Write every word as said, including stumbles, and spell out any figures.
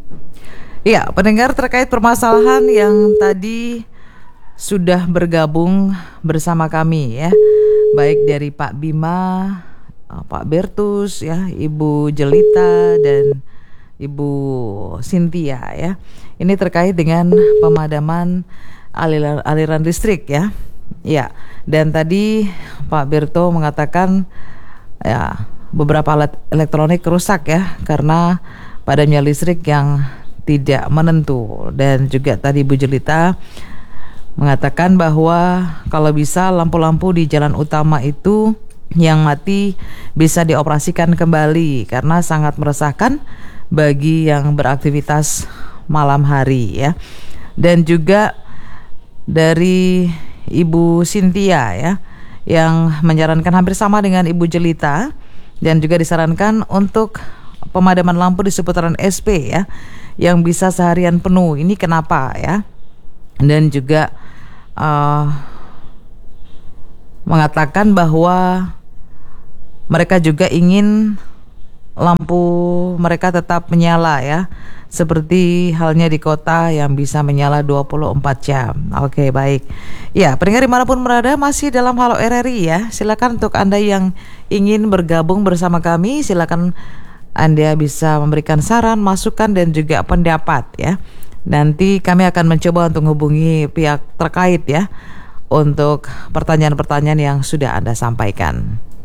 Ya, pendengar, terkait permasalahan yang tadi sudah bergabung bersama kami ya, baik dari Pak Bima, eh, Pak Bertus ya, Ibu Jelita dan Ibu Cynthia ya. Ini terkait dengan pemadaman aliran, aliran listrik ya. Ya, dan tadi Pak Berto mengatakan ya beberapa alat elektronik rusak ya karena padamnya listrik yang tidak menentu. Dan juga tadi Bu Jelita mengatakan bahwa kalau bisa lampu-lampu di jalan utama itu yang mati bisa dioperasikan kembali karena sangat meresahkan bagi yang beraktivitas malam hari ya. Dan juga dari Ibu Cynthia ya, yang menyarankan hampir sama dengan Ibu Jelita, dan juga disarankan untuk pemadaman lampu di seputaran S P ya, yang bisa seharian penuh. Ini kenapa ya? Dan juga uh, mengatakan bahwa mereka juga ingin lampu mereka tetap menyala ya, seperti halnya di kota yang bisa menyala dua puluh empat jam. Oke, baik. Ya, pendengar dimanapun berada, masih dalam Halo R R I ya. Silakan untuk Anda yang ingin bergabung bersama kami, silakan Anda bisa memberikan saran, masukan dan juga pendapat ya. Nanti kami akan mencoba untuk menghubungi pihak terkait ya, untuk pertanyaan-pertanyaan yang sudah Anda sampaikan.